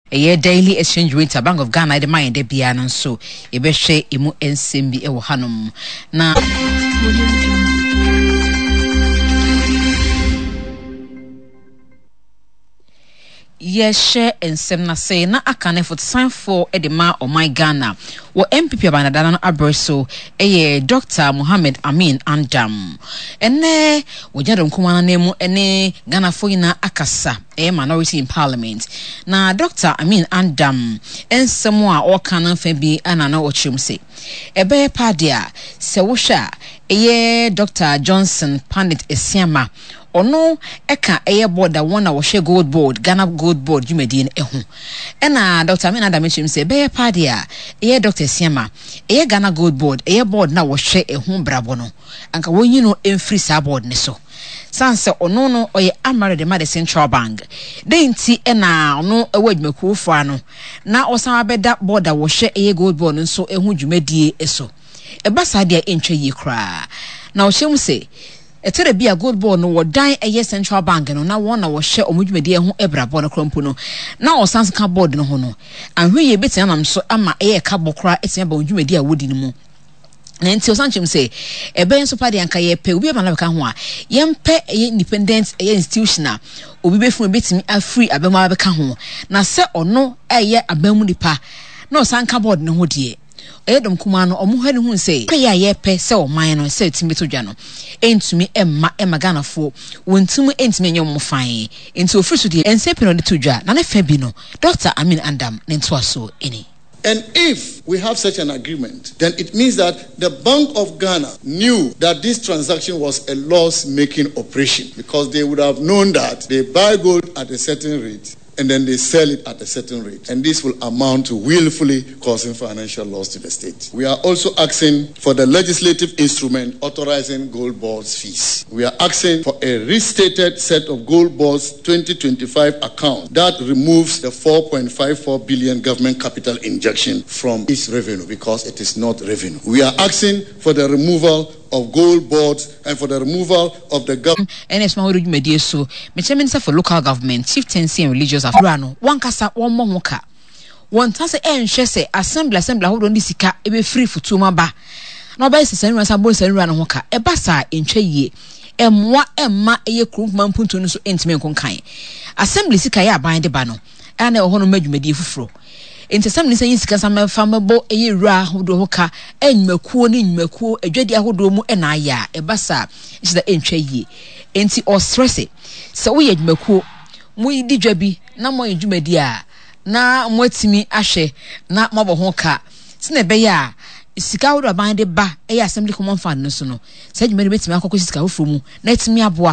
a daily exchange rate a Bank of Ghana the mind de biano so ebehwe emu ensem bi e wo hanom na Yeshe ensem na say na akane for sign for edema o my Ghana wo MPP abanadana no abreso eye Dr. Mohammed Amin Andam ene wo jadom kumana nemu ene Ghana for ina akasa minority in parliament na Dr. Amin Andam ensem a o kana fa bi anana o chimse ebe padia se wo hwa eye Dr. Johnson Pandit Esiama ono eka eye board da one wo hwe gold board Ghana gold board jumedi ne ehu ena Dr. Amin Andam chimse ebe padia eye Dr. Esiama eye Ghana gold board eye board na wo hwe ehu brabo no anka wonyi no emfiri sa board ne so sanse ono no oye amare de made Central Bank de nti ena ono ewa dwumakuo fo ano na osan abeda border wo hwe eye gold board nso ehu dwumadie eso eba sa de entwe yi kra na o hyem se etere bia gold board no wo dan eye Central Bank no na won na wo hwe omudwumadie ehu ebrabo no krompo no na osan ka board no ho no anhwe ye betia nam so ama eye ka bokra etia ba omudwumadie a wodi no mu na nti osanchim say ebe nso pa de anka ye pe obi amana beka ho a yempe independent institutional obi befu betimi afree abema beka ho na se ono eye abamu nipa na osanka board ne ho de edom kuma no omo hane hu say ya ye pe se o man no se timi to dwa no entumi emma Ghana fo wontum entumi enye mo fan enti ofrisu de ense pe no de to dwa na ne fa bi no Dr. Amin Andam ne nto aso eni. And if we have such an agreement, then it means that the Bank of Ghana knew that this transaction was a loss-making operation because they would have known that they buy gold at a certain rate and then they sell it at a certain rate. And this will amount to willfully causing financial loss to the state. We are also asking for the legislative instrument authorizing gold boards fees. We are asking for a restated set of gold boards 2025 account that removes the 4.54 billion government capital injection from its revenue because it is not revenue. We are asking for the removal of gold boards and for the removal of the government. NS Media so Minister for local government, chieftaincy and religious affairs. One kasa one moka. One tase enhwe se assembly ho don disika ebe free futuma ba. Na oba ese senwa sa bo senwa no hoka. Eba sa enhwe yie. Emwa emma eye krumman mpunto no so entime nkonkan. Assembly sika ya aban de ba no. Ana e ho no madwumadi fufuro. Intesam ni senyi sika sama famabo eye ra hodo hoka enmakuo ni nmakuo adwadi ahodo mu ena ya ebasa isida entwa yie enti o stress se wo ye dwumakuo mu di dwabi na mo dwumadi a na mo atimi ahwe na mabo hoka sine be ya sika hodo aban de ba eye assembly common fund no so no se dwumadi betimi akoko sika hofro mu na atimi aboa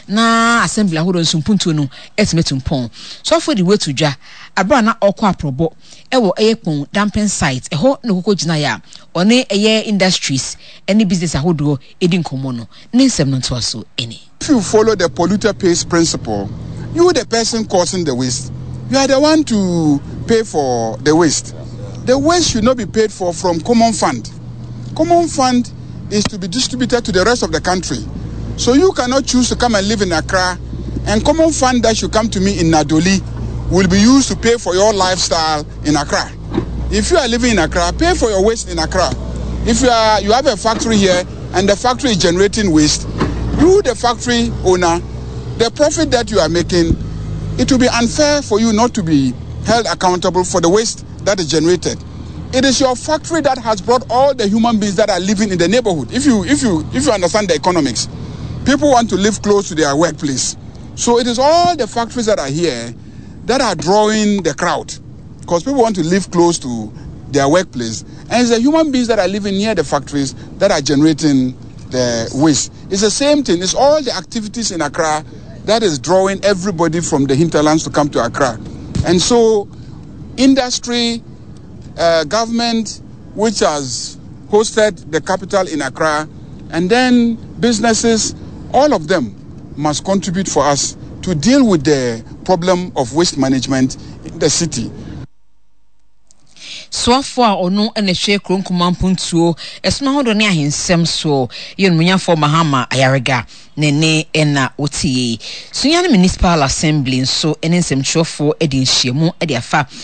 na assembly ahodo nsumpuntu no etimetumpon so for the way to dwa abra na okwa probo ewo eyekpon damping site eho no kokko gina ya one eye industries any business ahodo edi nkomo no nsem no to so any. If you follow the polluter pays principle, you the person causing the waste, you are the one to pay for the waste. The waste should not be paid for from common fund. Common fund is to be distributed to the rest of the country. So you cannot choose to come and live in Accra, and common fund that should come to me in Nadoli will be used to pay for your lifestyle in Accra. If you are living in Accra, pay for your waste in Accra. If you have a factory here and the factory is generating waste, you the factory owner, the profit that you are making, it will be unfair for you not to be held accountable for the waste that is generated. It is your factory that has brought all the human beings that are living in the neighborhood. If you understand the economics, people want to live close to their workplace. So it is all the factories that are here that are drawing the crowd because people want to live close to their workplace. And it's the human beings that are living near the factories that are generating the waste. It's the same thing. It's all the activities in Accra that is drawing everybody from the hinterlands to come to Accra. And so industry, government, which has hosted the capital in Accra, and then businesses, all of them must contribute for us to deal with the problem of waste management in the city. So far ono ene hwe kronkoma mpuntuo esoma hodo ne ahensem so yenumunya for Mahama Ayarega nene ena otie sunya municipal assembly so ene nsem chofo edi nhyiemu edi afa